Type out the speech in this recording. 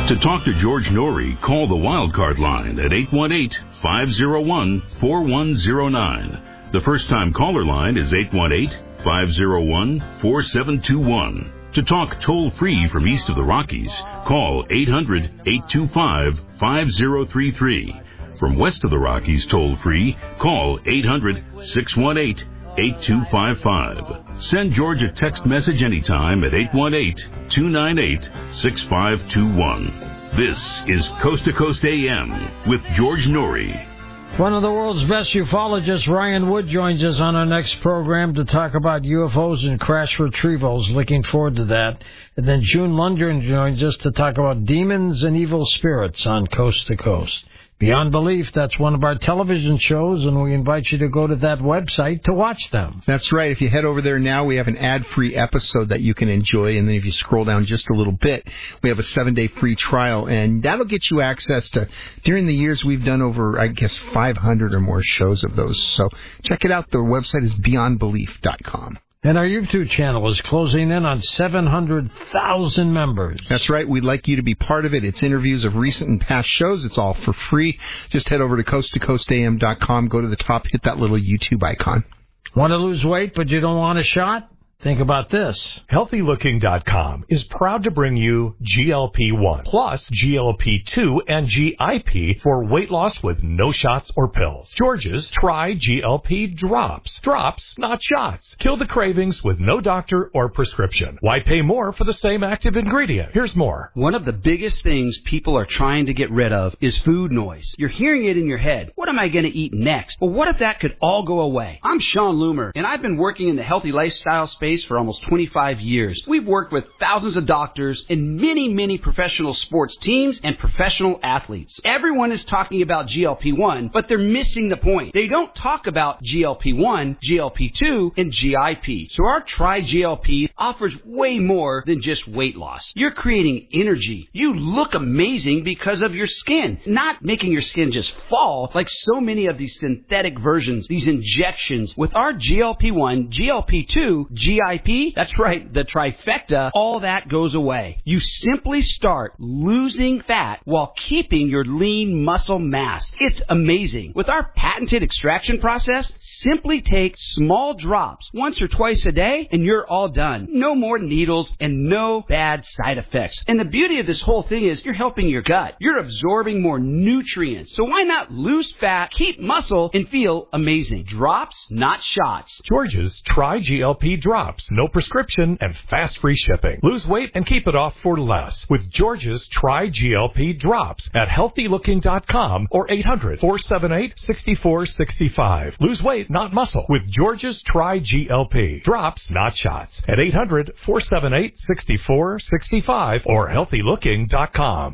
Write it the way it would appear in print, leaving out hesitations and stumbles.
To talk to George Norrie, call the Wildcard line at 818-501-4109. The first-time caller line is 818-501-4721. To talk toll-free from east of the Rockies, call 800-825-5033. From west of the Rockies toll-free, call 800-618-8255. Send George a text message anytime at 818-298-6521. This is Coast to Coast AM with George Norrie. One of the world's best ufologists, Ryan Wood, joins us on our next program to talk about UFOs and crash retrievals. Looking forward to that. And then June Lundgren joins us to talk about demons and evil spirits on Coast to Coast. Beyond Belief, that's one of our television shows, and we invite you to go to that website to watch them. That's right. If you head over there now, we have an ad-free episode that you can enjoy, and then if you scroll down just a little bit, we have a 7-day free trial, and that'll get you access to, during the years, we've done over, 500 or more shows of those. So check it out. The website is beyondbelief.com. And our YouTube channel is closing in on 700,000 members. That's right. We'd like you to be part of it. It's interviews of recent and past shows. It's all for free. Just head over to coasttocoastam.com. Go to the top, hit that little YouTube icon. Want to lose weight, but you don't want a shot? Think about this. HealthyLooking.com is proud to bring you GLP-1 plus GLP-2 and GIP for weight loss with no shots or pills. George's Try GLP Drops. Drops, not shots. Kill the cravings with no doctor or prescription. Why pay more for the same active ingredient? Here's more. One of the biggest things people are trying to get rid of is food noise. You're hearing it in your head. What am I going to eat next? Well, what if that could all go away? I'm Sean Loomer, and I've been working in the healthy lifestyle space for almost 25 years. We've worked with thousands of doctors and many professional sports teams and professional athletes. Everyone is talking about GLP-1, but they're missing the point. They don't talk about GLP-1, GLP-2, and GIP. So our Try GLP offers way more than just weight loss. You're creating energy. You look amazing because of your skin, not making your skin just fall like so many of these synthetic versions, these injections. With our GLP-1, GLP-2, GIP, that's right, the trifecta, all that goes away. You simply start losing fat while keeping your lean muscle mass. It's amazing. With our patented extraction process, simply take small drops once or twice a day and you're all done. No more needles and no bad side effects. And the beauty of this whole thing is you're helping your gut. You're absorbing more nutrients. So why not lose fat, keep muscle, and feel amazing? Drops, not shots. George's Try GLP Drops. No prescription and fast free shipping. Lose weight and keep it off for less with George's Try GLP Drops at healthylooking.com or 800-478-6465. Lose weight, not muscle, with George's Try GLP Drops, not shots, at 800-478-6465 or healthylooking.com.